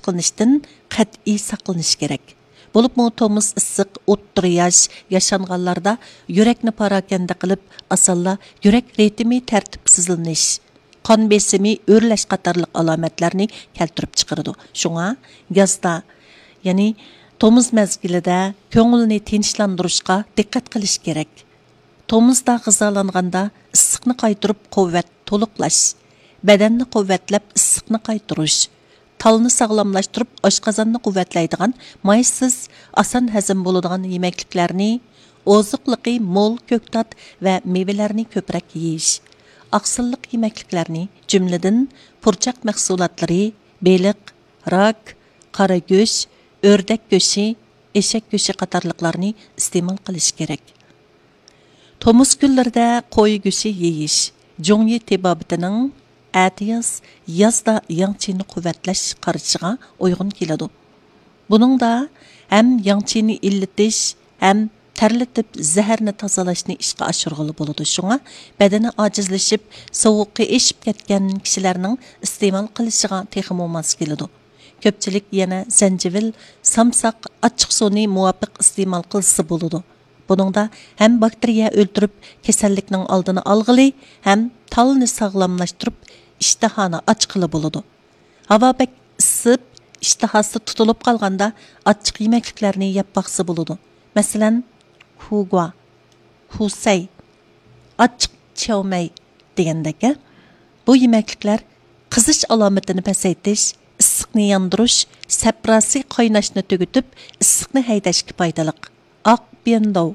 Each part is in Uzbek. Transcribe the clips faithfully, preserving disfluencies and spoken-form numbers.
saqlanishdan qat'iy saqlanish kerak. Bo'libmi tomuz issiq o'ttir yosh yashanganlarda yurakni parakanda qilib, asalla yurak ritmi tartibsizlanish, qon besimi o'rlash qatorliq alomatlarni keltirib chiqaradi. Shunga yozda, ya'ni tomuz mezgilida ko'ngilni tinchlantirishga diqqat qilish kerak. Tomuzda g'izolanganda issiqni qaytirib quvvat to'liqlash, badanni quvvatlab issiqni qaytirish, talni sog'lomlashtirib oshqozonni quvvatlaydigan maysiz, oson hazm bo'ladigan yemekliklarni, oziqliqi mo'l ko'ktat va mevalarni ko'proq yeyish, oqsilliq yemekliklarni, jumladan purchaq mahsulotlari, beliq, rak, qora go'sht, o'rdak go'shti, eshak go'shti qatorliqlarni iste'mol qilish kerak. Tomuz kunlarida qo'y go'shti yeyish, Jongyi tebobitining Atiyas yazda yangchini quvvatlash qarashiga uyg'un keladi. Buningda ham yangchini illitish, ham terletib zaharni tozalashni ishga oshirg'ili bo'ladi. Shunga badani ojizlashib, sovuqqa eshib ketgan kishilarning iste'mol qilishiga texmo mos keladi. Ko'pchilik yana zanjivil, samsaq, achchiq suvni muvofiq iste'mol qilsa bo'ladi. Buningda ham bakteriya o'ltirib kasallikning oldini olg'ili, ham talni sog'lomlashtirib ishtahani ochqili bo'ladi. Havo bek isib, ishtahasi tutilib qolganda achchiq yemekliklarni yeb baqsa bo'ladi. Masalan, hugua, husay, achchiq chowmay degandek, bu yemekliklar qizish alomatini pasaytish, issiqni yondirish, saprasi qaynashni tugutib, issiqni haydashga foydali. Oq bendov,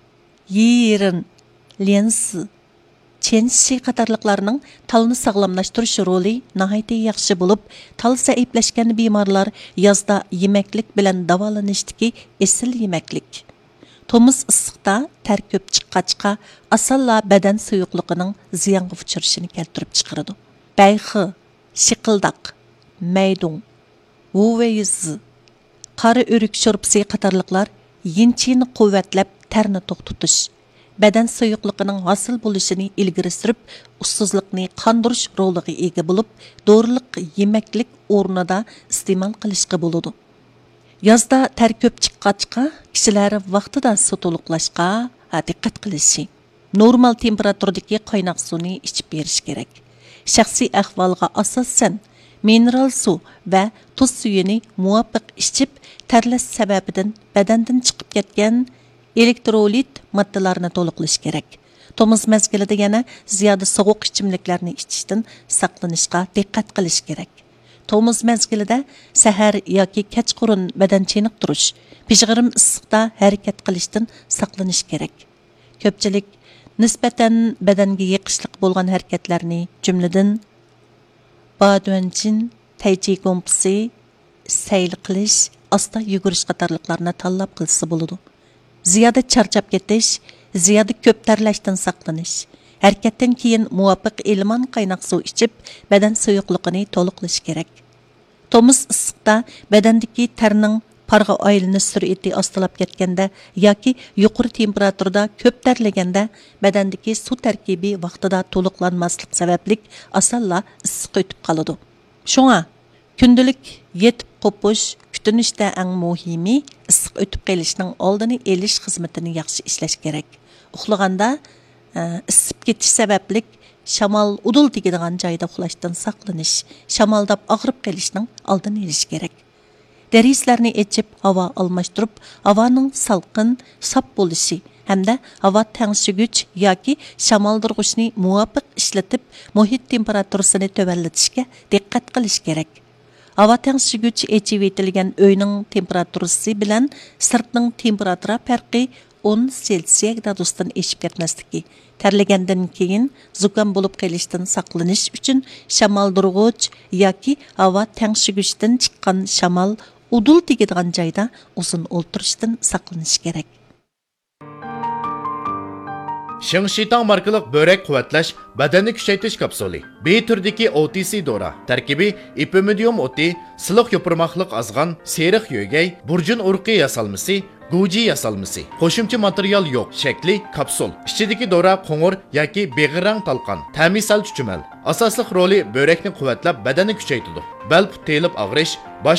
yirin, lensi, chenshi qatorliqlarning talni sog'lomlashtirish roli nihoyatda yaxshi bo'lib, tal zaiflashgan bemorlar yozda yemeklik bilan davolanishdiki esil yemeklik. Tomuz issiqda ter ko'p chiqqachqa asalla badan suyuqligining ziyonga uchrashini keltirib chiqaradi. Bayxi, shiqildoq, maydun, vuveyiz, qora o'rik sho'rpisi qatorliqlar yinchini quvvatlab terni to'xtatish, badan suyuqligining hosil bo'lishini ilgari surib, ussizlikni qondirish roliga ega bo'lib, dorilik yemeklik o'rnida iste'mol qilishga bo'ladi. Yozda ter ko'p chiqqachqa kishilar vaqtida suv to'liqlashga diqqat qilishi, normal temperaturdagi qaynoq suvni ichib berish kerak. Shaxsiy ahvolga asosan mineral suv va tuz suyini muvofiq ichib, terlash sababidan badandan chiqib ketgan elektrolit moddalarni to'liqlash kerak. Tomuz mezgilida yana ziyoda sovuq ichimliklarni ichishdan saqlanishga diqqat qilish kerak. Tomuz mezgilida sahar yoki kechqurun badan cheniq turish, pishg'irim issiqda harakat qilishdan saqlanish kerak. Ko'pchilik nisbatan badanga yiqishliq bo'lgan harakatlarni, jumladan badwanchin, taychi kompsi, sayl qilish, asta yugurish qatorliqlarni tanlab qilsa bo'ladi. Ziyoda charchab ketish, ziyoda ko'p terlashdan saqlanish, harakatdan keyin muvofiq elmon qaynoq suv ichib, badan suyuqligini to'liqlash kerak. Tomuz issiqda badandagi terning parga aylanish sur'ati ostilab ketganda yoki yuqori temperaturada ko'p terlaganda badandagi suv tarkibi vaqtida to'liqlanmaslik sababli asalla issiq o'tib qoladi. Shunga kundalik yetib qo'pish kutinishda eng muhimi issiq o'tib qolishning oldini olish xizmatini yaxshi ishlash kerak. Uxlaganda isib ketish sababli shamol udul tegadigan joyda uxlashdan saqlanish, shamoldab og'rib qolishning oldini olish kerak. Derislarni echib havo almashtirib, havoning salqin, sop bo'lishi hamda havo tangshigich yoki shamoldirg'ichni muvofiq ishlatib, muhit temperaturasini tuvallatishga diqqat qilish kerak. Havo tangshigich echib etilgan uyning temperaturasi bilan sirtning temperatura farqi o'n selsiya gradusdan eshib ketmasligi, terlagandan keyin zukam bo'lib qolishdan saqlanish uchun shamoldirg'ich yoki havo tangshig'ichdan chiqqan shamol udul tegadigan joyda uzun o'ltirishdan saqlanish kerak. Shingshitang markalik börek quvvatlash badanni kuchaytirish kapsuli. B turdagi O T C dora. Tarkibi ipimidium oti, siliq yopirmoqliq azg'an, seriq yo'gay, burjun urqi yasalmasi, guji yasalmasi. Qo'shimcha material yo'q. Shakli kapsul. Ichidagi dora qo'ng'ir yoki beg'irang talqon. Ta'mi sal chuchumal. Asosliq roli börekni quvvatlab badanni kuchaytiradi. Bel telib og'rish,